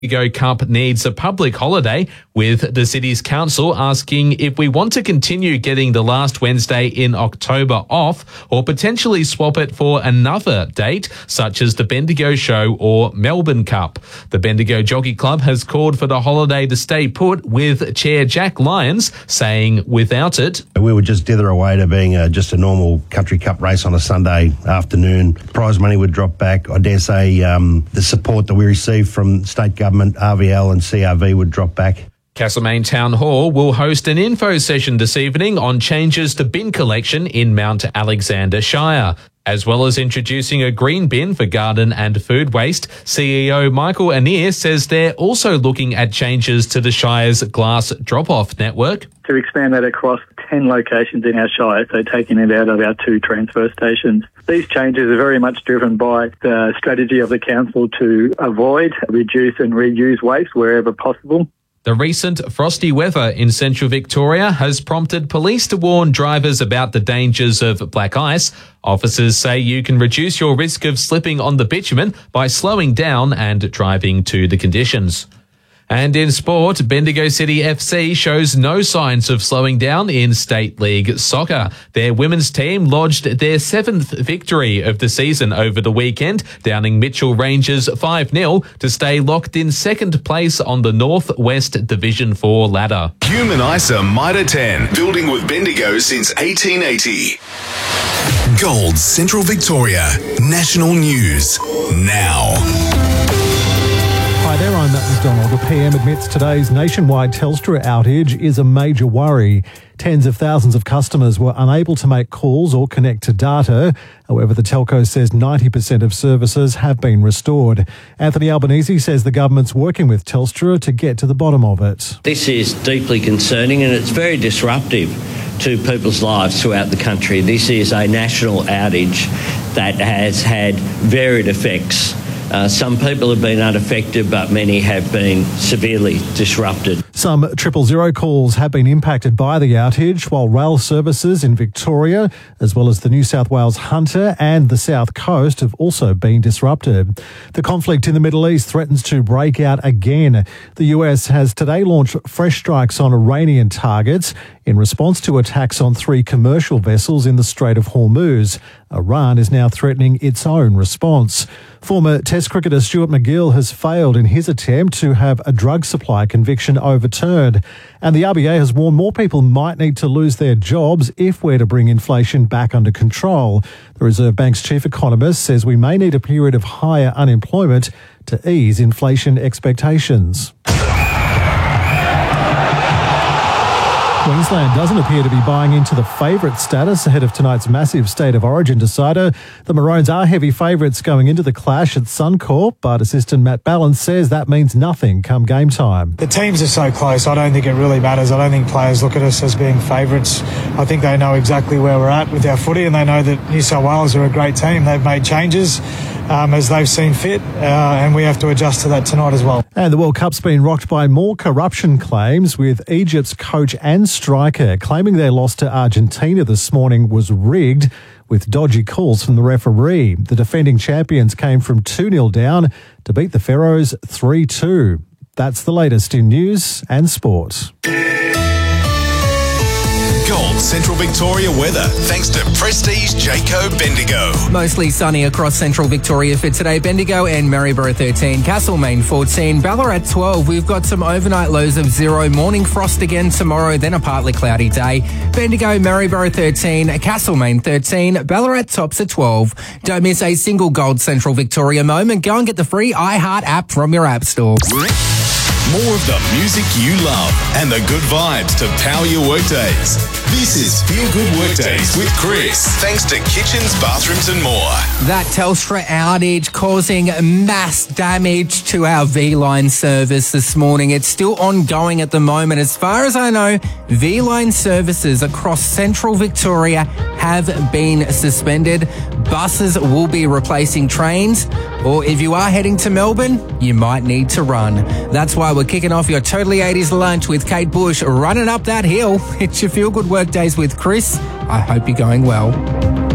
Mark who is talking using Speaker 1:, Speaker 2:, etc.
Speaker 1: Bendigo Cup needs a public holiday, with the city's council asking if we want to continue getting the last Wednesday in October off or potentially swap it for another date, such as the Bendigo Show or Melbourne Cup. The Bendigo Jockey Club has called for the holiday to stay put, with Chair Jack Lyons saying without it,
Speaker 2: we would just dither away to being just a normal country cup race on a Sunday afternoon. Prize money would drop back. I dare say the support that we receive from state government, RVL and CRV would drop back.
Speaker 1: Castlemaine Town Hall will host an info session this evening on changes to bin collection in Mount Alexander Shire. As well as introducing a green bin for garden and food waste, CEO Michael Anir says they're also looking at changes to the Shire's glass drop-off network.
Speaker 3: To expand that across 10 locations in our Shire, so taking it out of our 2 transfer stations. These changes are very much driven by the strategy of the council to avoid, reduce and reuse waste wherever possible.
Speaker 1: The recent frosty weather in central Victoria has prompted police to warn drivers about the dangers of black ice. Officers say you can reduce your risk of slipping on the bitumen by slowing down and driving to the conditions. And in sport, Bendigo City FC shows no signs of slowing down in State League Soccer. Their women's team lodged their 7th victory of the season over the weekend, downing Mitchell Rangers 5-0 to stay locked in 2nd place on the North West Division 4 ladder.
Speaker 4: Human ISA Mitre 10, building with Bendigo since 1880. Gold Central Victoria, national news now.
Speaker 5: Hi there, I'm Matt McDonald. The PM admits today's nationwide Telstra outage is a major worry. Tens of thousands of customers were unable to make calls or connect to data. However, the telco says 90% of services have been restored. Anthony Albanese says the government's working with Telstra to get to the bottom of it.
Speaker 6: This is deeply concerning and it's very disruptive to people's lives throughout the country. This is a national outage that has had varied effects. Some people have been unaffected, but many have been severely disrupted.
Speaker 5: Some 000 calls have been impacted by the outage, while rail services in Victoria, as well as the New South Wales Hunter and the South Coast, have also been disrupted. The conflict in the Middle East threatens to break out again. The US has today launched fresh strikes on Iranian targets in response to attacks on 3 commercial vessels in the Strait of Hormuz. Iran is now threatening its own response. Former Test cricketer Stuart MacGill has failed in his attempt to have a drug supply conviction overturned. And the RBA has warned more people might need to lose their jobs if we're to bring inflation back under control. The Reserve Bank's chief economist says we may need a period of higher unemployment to ease inflation expectations. Queensland doesn't appear to be buying into the favourite status ahead of tonight's massive State of Origin decider. The Maroons are heavy favourites going into the clash at Suncorp, but assistant Matt Ballance says that means nothing come game time.
Speaker 7: The teams are so close, I don't think it really matters. I don't think players look at us as being favourites. I think they know exactly where we're at with our footy, and they know that New South Wales are a great team. They've made changes as they've seen fit, and we have to adjust to that tonight as well.
Speaker 5: And the World Cup's been rocked by more corruption claims, with Egypt's coach and striker claiming their loss to Argentina this morning was rigged, with dodgy calls from the referee. The defending champions came from 2-0 down to beat the Pharaohs 3-2. That's the latest in news and sport.
Speaker 4: Gold Central Victoria weather, thanks to Prestige Jayco Bendigo.
Speaker 8: Mostly sunny across Central Victoria for today. Bendigo and Maryborough 13, Castlemaine 14, Ballarat 12. We've got some overnight lows of 0, morning frost again tomorrow, then a partly cloudy day. Bendigo, Maryborough 13, Castlemaine 13, Ballarat tops at 12. Don't miss a single Gold Central Victoria moment. Go and get the free iHeart app from your app store.
Speaker 4: More of the music you love and the good vibes to power your workdays. This is Feel Good Workdays with Chris, thanks to Kitchens, Bathrooms and more.
Speaker 8: That Telstra outage causing mass damage to our V-Line service this morning. It's still ongoing at the moment. As far as I know, V-Line services across Central Victoria have been suspended. Buses will be replacing trains, or if you are heading to Melbourne, you might need to run. That's why we're kicking off your Totally 80s lunch with Kate Bush running up that hill. It's your Feel Good Workdays with Chris. I hope you're going well.